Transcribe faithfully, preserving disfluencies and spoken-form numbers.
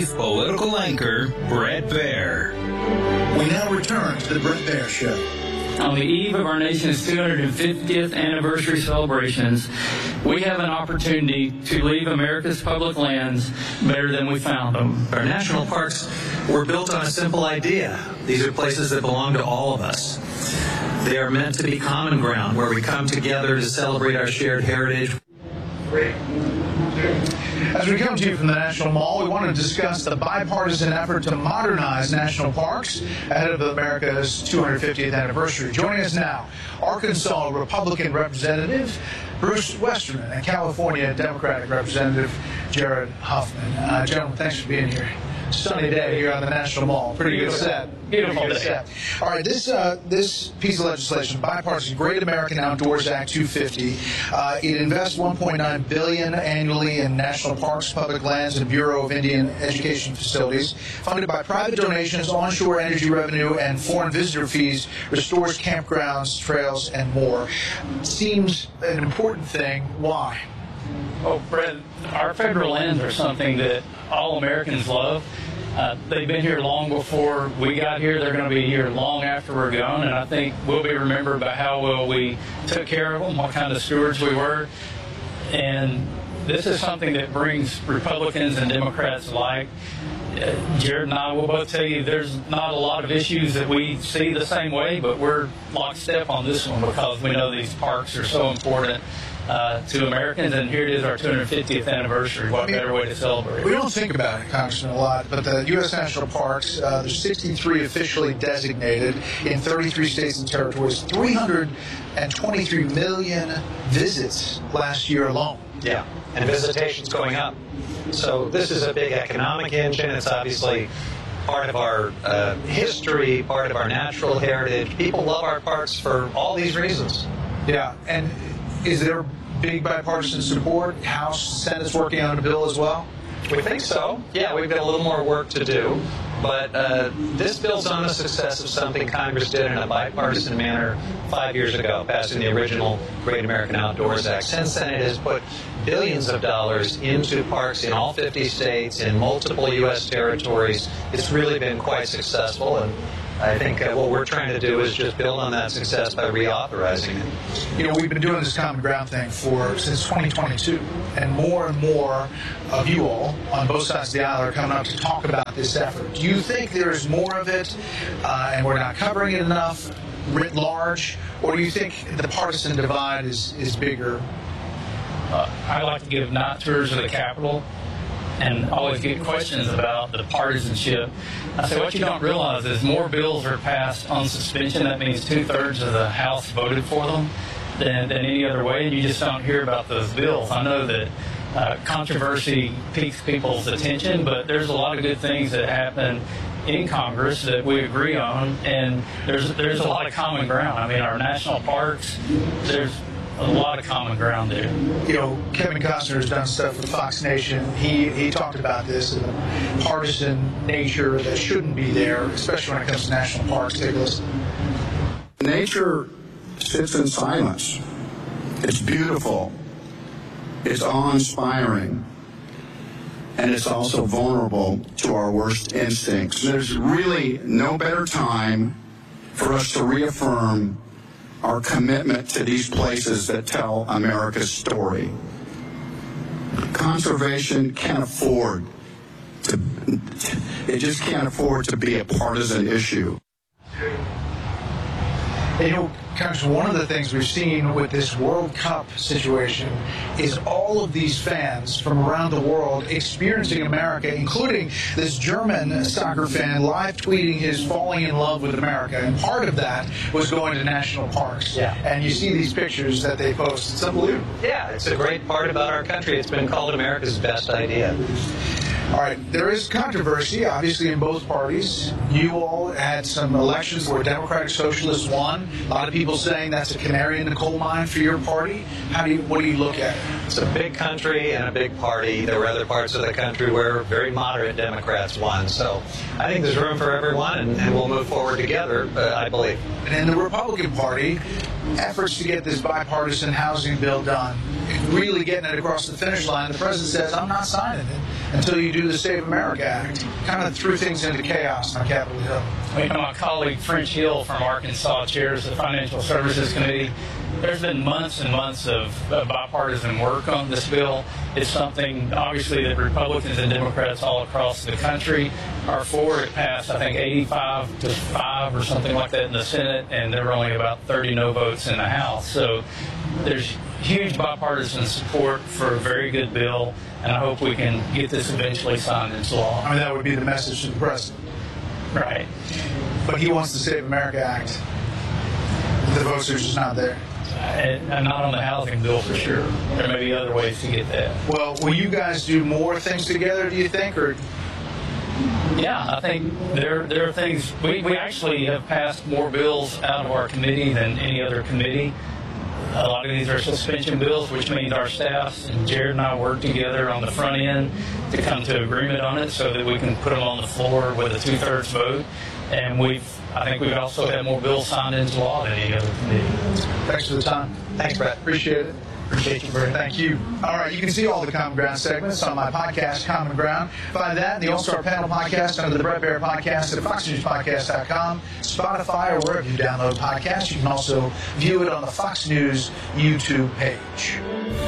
chief political anchor, Bret Baier. We now return to the Bret Baier Show. On the eve of our nation's two hundred fiftieth anniversary celebrations, we have an opportunity to leave America's public lands better than we found them. Our national parks were built on a simple idea. These are places that belong to all of us. They are meant to be common ground where we come together to celebrate our shared heritage. As we come to you from the National Mall, we want to discuss the bipartisan effort to modernize national parks ahead of America's two hundred fiftieth anniversary. Joining us now, Arkansas Republican Representative Bruce Westerman and California Democratic Representative Jared Huffman. Uh, gentlemen, thanks for being here. Sunny day here on the National Mall. Pretty good set. Beautiful good day. set. All right, this uh, this piece of legislation, bipartisan Great American Outdoors Act two fifty, uh, it invests one point nine billion dollars annually in national parks, public lands, and Bureau of Indian Education facilities, funded by private donations, onshore energy revenue, and foreign visitor fees, restores campgrounds, trails, and more. Seems an important thing. Why? Oh, Bret, our federal lands are something that all Americans love. Uh, they've been here long before we got here. They're going to be here long after we're gone, and I think we'll be remembered by how well we took care of them, what kind of stewards we were. And this is something that brings Republicans and Democrats alike. Uh, Jared and I will both tell you there's not a lot of issues that we see the same way, but we're lockstep on this one because we know these parks are so important uh, to Americans, and here it is, our two hundred fiftieth anniversary. What better way to celebrate? We don't think about it, Congressman, a lot, but the U S National Parks, uh, there's sixty-three officially designated in thirty-three states and territories, three hundred twenty-three million visits last year alone. Yeah, and visitation's going up. So this is a big economic engine. It's obviously part of our uh, history, part of our natural heritage. People love our parks for all these reasons. Yeah, and is there big bipartisan support? House, Senate's working on a bill as well? We think so. Yeah, we've got a little more work to do. But uh, this builds on the success of something Congress did in a bipartisan manner five years ago, passing the original Great American Outdoors Act. Since then, it has put billions of dollars into parks in all fifty states, in multiple U S territories. It's really been quite successful, and I think uh, what we're trying to do is just build on that success by reauthorizing it. You know, we've been doing this common ground thing for since twenty twenty-two, and more and more of you all on both sides of the aisle are coming up to talk about this effort. Do you think there is more of it, uh, and we're not covering it enough, writ large, or do you think the partisan divide is, is bigger? Uh, I like to give night tours of the Capitol and always get questions about the partisanship. I say, what you don't realize is more bills are passed on suspension. That means two-thirds of the House voted for them than, than any other way, and you just don't hear about those bills. I know that uh, controversy piques people's attention, but there's a lot of good things that happen in Congress that we agree on, and there's there's a lot of common ground. I mean, our national parks, there's a lot of common ground there. You know, Kevin Costner has done stuff with Fox Nation. He he talked about this and the partisan nature that shouldn't be there, especially when it comes to national parks. Take a listen. Nature sits in silence. It's beautiful. It's awe-inspiring. And it's also vulnerable to our worst instincts. There's really no better time for us to reaffirm our commitment to these places that tell America's story. Conservation can't afford to, it just can't afford to be a partisan issue. You know, Congressman, one of the things we've seen with this World Cup situation is all of these fans from around the world experiencing America, including this German soccer fan live tweeting his falling in love with America. And part of that was going to national parks. Yeah. And you see these pictures that they post. It's unbelievable. Yeah, it's a great part about our country. It's been called America's best idea. All right, there is controversy, obviously, in both parties. You all had some elections where Democratic Socialists won. A lot of people saying that's a canary in the coal mine for your party. How do you, what do you look at? It's a big country and a big party. There were other parts of the country where very moderate Democrats won. So I think there's room for everyone, and, and we'll move forward together, uh, I believe. And in the Republican Party, efforts to get this bipartisan housing bill done, really getting it across the finish line, the president says, I'm not signing it until you do do the Save America Act. Kind of threw things into chaos on Capitol Hill. You know, my colleague French Hill from Arkansas chairs the Financial Services Committee. There's been months and months of uh, bipartisan work on this bill. It's something, obviously, that Republicans and Democrats all across the country are for. It passed, I think, eighty-five to five or something like that in the Senate, and there were only about thirty no votes in the House. So there's huge bipartisan support for a very good bill, and I hope we can get this eventually signed into law. I mean, that would be the message to the president. Right. But he wants the Save America Act. The votes are just not there. And not on the housing bill for sure. There may be other ways to get that. Well, will you guys do more things together, do you think? Or yeah, I think there there are things. We, we actually have passed more bills out of our committee than any other committee. A lot of these are suspension bills, which means our staffs and Jared and I work together on the front end to come to agreement on it so that we can put them on the floor with a two-thirds vote. And we've, I think we've also had more bills signed into law than any other committee. Thanks for the time. Thanks, Brett. Appreciate it. Appreciate you, Brett. Thank you. All right, you can see all the Common Ground segments on my podcast, Common Ground. Find that and the All-Star Panel podcast under the Brett Baier Podcast at fox news podcast dot com, Spotify, or wherever you download podcasts. You can also view it on the Fox News YouTube page.